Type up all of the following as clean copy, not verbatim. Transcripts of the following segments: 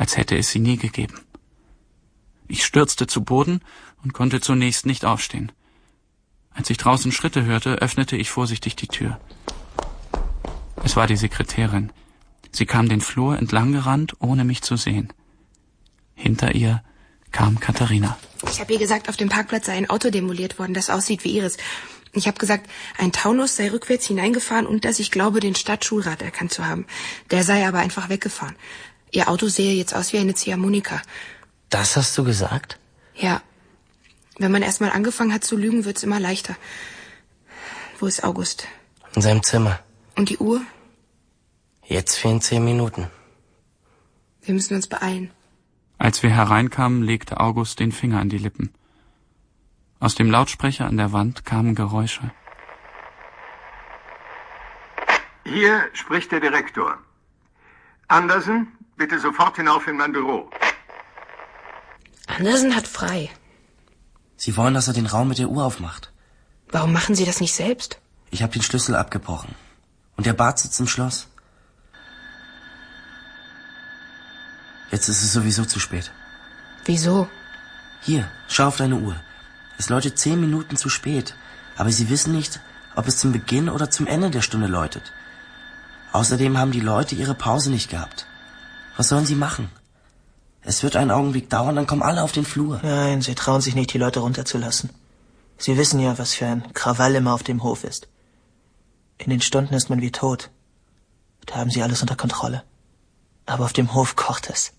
als hätte es sie nie gegeben. Ich stürzte zu Boden und konnte zunächst nicht aufstehen. Als ich draußen Schritte hörte, öffnete ich vorsichtig die Tür. Es war die Sekretärin. Sie kam den Flur entlang gerannt, ohne mich zu sehen. Hinter ihr kam Katharina. Ich habe ihr gesagt, auf dem Parkplatz sei ein Auto demoliert worden, das aussieht wie ihres. Ich habe gesagt, ein Taunus sei rückwärts hineingefahren und dass ich glaube, den Stadtschulrat erkannt zu haben. Der sei aber einfach weggefahren. Ihr Auto sehe jetzt aus wie eine Ziehharmonika. Das hast du gesagt? Ja. Wenn man erst mal angefangen hat zu lügen, wird's immer leichter. Wo ist August? In seinem Zimmer. Und die Uhr? Jetzt fehlen 10 Minuten. Wir müssen uns beeilen. Als wir hereinkamen, legte August den Finger an die Lippen. Aus dem Lautsprecher an der Wand kamen Geräusche. Hier spricht der Direktor. Andersen, bitte sofort hinauf in mein Büro. Andersen hat frei. Sie wollen, dass er den Raum mit der Uhr aufmacht. Warum machen Sie das nicht selbst? Ich habe den Schlüssel abgebrochen. Und der Bart sitzt im Schloss. Jetzt ist es sowieso zu spät. Wieso? Hier, schau auf deine Uhr. Es läutet 10 Minuten zu spät. Aber sie wissen nicht, ob es zum Beginn oder zum Ende der Stunde läutet. Außerdem haben die Leute ihre Pause nicht gehabt. Was sollen sie machen? Es wird einen Augenblick dauern, dann kommen alle auf den Flur. Nein, sie trauen sich nicht, die Leute runterzulassen. Sie wissen ja, was für ein Krawall immer auf dem Hof ist. In den Stunden ist man wie tot. Da haben sie alles unter Kontrolle. Aber auf dem Hof kocht es.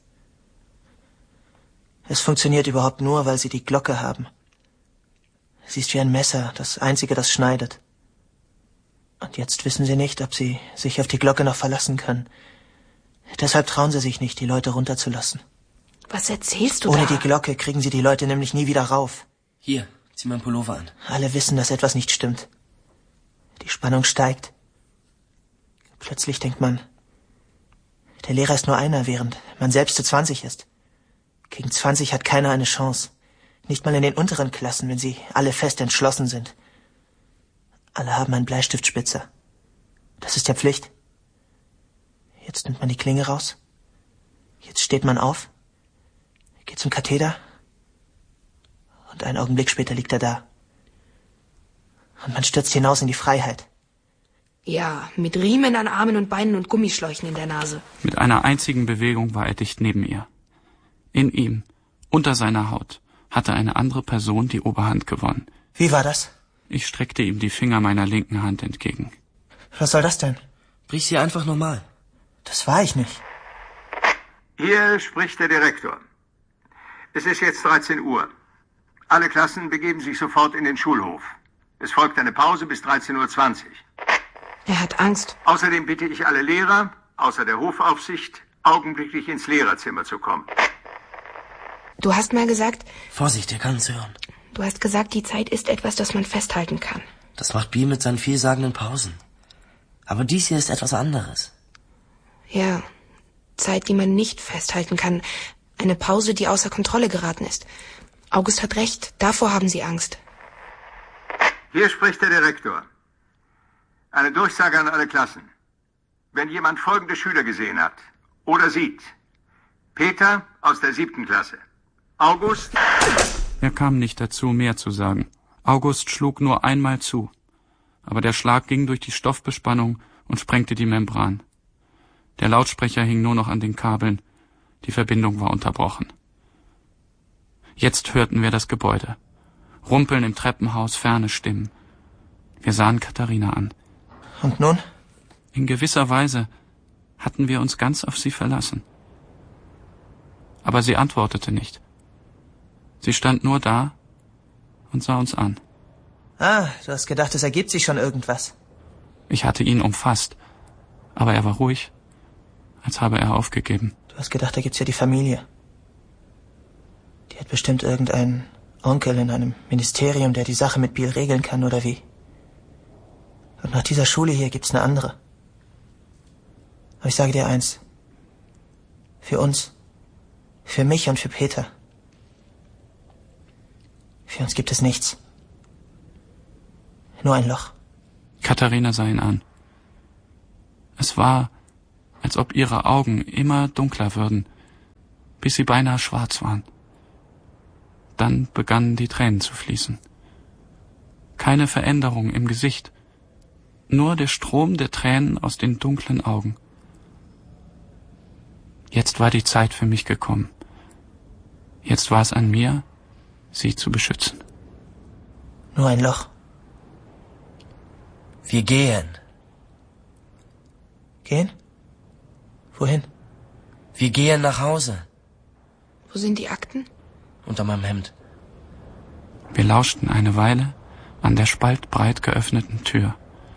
Es funktioniert überhaupt nur, weil sie die Glocke haben. Sie ist wie ein Messer, das einzige, das schneidet. Und jetzt wissen sie nicht, ob sie sich auf die Glocke noch verlassen können. Deshalb trauen sie sich nicht, die Leute runterzulassen. Was erzählst du Ohne da? die Glocke kriegen sie die Leute nämlich nie wieder rauf. Hier, zieh meinen Pullover an. Alle wissen, dass etwas nicht stimmt. Die Spannung steigt. Plötzlich denkt man, der Lehrer ist nur einer, während man selbst zu 20 ist. Gegen 20 hat keiner eine Chance. Nicht mal in den unteren Klassen, wenn sie alle fest entschlossen sind. Alle haben einen Bleistiftspitzer. Das ist ja Pflicht. Jetzt nimmt man die Klinge raus. Jetzt steht man auf, geht zum Katheder und einen Augenblick später liegt er da. Und man stürzt hinaus in die Freiheit. Ja, mit Riemen an Armen und Beinen und Gummischläuchen in der Nase. Mit einer einzigen Bewegung war er dicht neben ihr. In ihm, unter seiner Haut, hatte eine andere Person die Oberhand gewonnen. Wie war das? Ich streckte ihm die Finger meiner linken Hand entgegen. Was soll das denn? Brich sie einfach normal. Das war ich nicht. Hier spricht der Direktor. Es ist jetzt 13 Uhr. Alle Klassen begeben sich sofort in den Schulhof. Es folgt eine Pause bis 13:20 Uhr. Er hat Angst. Außerdem bitte ich alle Lehrer, außer der Hofaufsicht, augenblicklich ins Lehrerzimmer zu kommen. Du hast mal gesagt... Vorsicht, er kann uns hören. Du hast gesagt, die Zeit ist etwas, das man festhalten kann. Das macht Biel mit seinen vielsagenden Pausen. Aber dies hier ist etwas anderes. Ja, Zeit, die man nicht festhalten kann. Eine Pause, die außer Kontrolle geraten ist. August hat recht, davor haben sie Angst. Hier spricht der Direktor. Eine Durchsage an alle Klassen. Wenn jemand folgende Schüler gesehen hat oder sieht. Peter aus der 7. Klasse. August... Er kam nicht dazu, mehr zu sagen. August schlug nur einmal zu. Aber der Schlag ging durch die Stoffbespannung und sprengte die Membran. Der Lautsprecher hing nur noch an den Kabeln. Die Verbindung war unterbrochen. Jetzt hörten wir das Gebäude. Rumpeln im Treppenhaus, ferne Stimmen. Wir sahen Katharina an. Und nun? In gewisser Weise hatten wir uns ganz auf sie verlassen. Aber sie antwortete nicht. Sie stand nur da und sah uns an. Ah, du hast gedacht, es ergibt sich schon irgendwas. Ich hatte ihn umfasst, aber er war ruhig, als habe er aufgegeben. Du hast gedacht, da gibt's ja die Familie. Die hat bestimmt irgendeinen Onkel in einem Ministerium, der die Sache mit Biel regeln kann, oder wie? Und nach dieser Schule hier gibt's eine andere. Aber ich sage dir eins. Für uns, für mich und für Peter. Für uns gibt es nichts. Nur ein Loch. Katharina sah ihn an. Es war, als ob ihre Augen immer dunkler würden, bis sie beinahe schwarz waren. Dann begannen die Tränen zu fließen. Keine Veränderung im Gesicht, nur der Strom der Tränen aus den dunklen Augen. Jetzt war die Zeit für mich gekommen. Jetzt war es an mir, sie zu beschützen. Nur ein Loch. Wir gehen. Gehen? Wohin? Wir gehen nach Hause. Wo sind die Akten? Unter meinem Hemd. Wir lauschten eine Weile an der spaltbreit geöffneten Tür.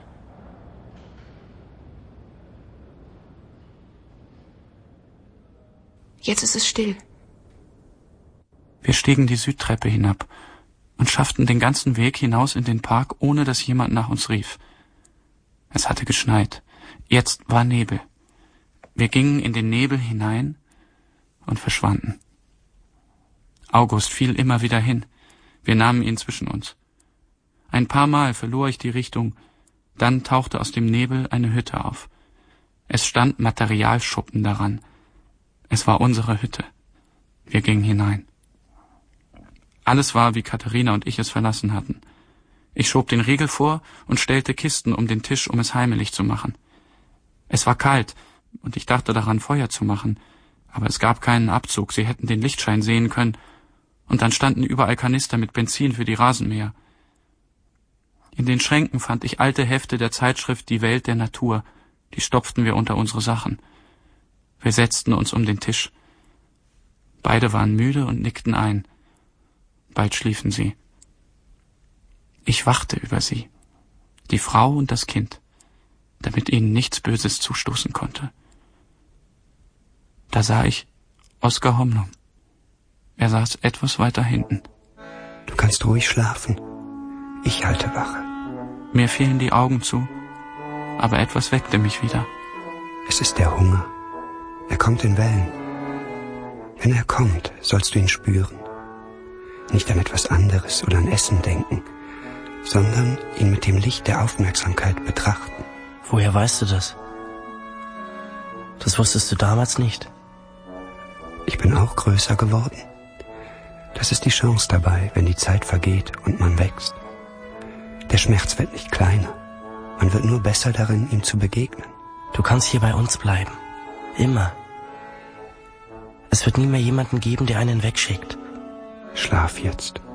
Jetzt ist es still. Wir stiegen die Südtreppe hinab und schafften den ganzen Weg hinaus in den Park, ohne dass jemand nach uns rief. Es hatte geschneit. Jetzt war Nebel. Wir gingen in den Nebel hinein und verschwanden. August fiel immer wieder hin. Wir nahmen ihn zwischen uns. Ein paar Mal verlor ich die Richtung, dann tauchte aus dem Nebel eine Hütte auf. Es stand Materialschuppen daran. Es war unsere Hütte. Wir gingen hinein. Alles war, wie Katharina und ich es verlassen hatten. Ich schob den Riegel vor und stellte Kisten um den Tisch, um es heimelig zu machen. Es war kalt, und ich dachte daran, Feuer zu machen, aber es gab keinen Abzug, Sie hätten den Lichtschein sehen können, und dann standen überall Kanister mit Benzin für die Rasenmäher. In den Schränken fand ich alte Hefte der Zeitschrift Die Welt der Natur, die stopften wir unter unsere Sachen. Wir setzten uns um den Tisch. Beide waren müde und nickten ein. Bald schliefen sie. Ich wachte über sie, die Frau und das Kind, damit ihnen nichts Böses zustoßen konnte. Da sah ich Oskar Homlum. Er saß etwas weiter hinten. Du kannst ruhig schlafen. Ich halte Wache. Mir fielen die Augen zu, aber etwas weckte mich wieder. Es ist der Hunger. Er kommt in Wellen. Wenn er kommt, sollst du ihn spüren. Nicht an etwas anderes oder an Essen denken, sondern ihn mit dem Licht der Aufmerksamkeit betrachten. Woher weißt du das? Das wusstest du damals nicht. Ich bin auch größer geworden. Das ist die Chance dabei, wenn die Zeit vergeht und man wächst. Der Schmerz wird nicht kleiner. Man wird nur besser darin, ihm zu begegnen. Du kannst hier bei uns bleiben. Immer. Es wird nie mehr jemanden geben, der einen wegschickt. Schlaf jetzt.